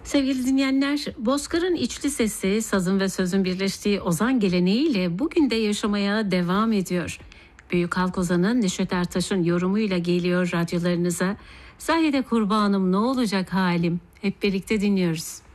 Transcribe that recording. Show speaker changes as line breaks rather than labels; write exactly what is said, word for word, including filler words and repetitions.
Sevgili dinleyenler, Bozkır'ın içli sesi, sazın ve sözün birleştiği ozan geleneğiyle bugün de yaşamaya devam ediyor. Büyük halk ozanı Neşet Ertaş'ın yorumuyla geliyor radyolarınıza. Zahide kurbanım ne olacak halim? Hep birlikte dinliyoruz.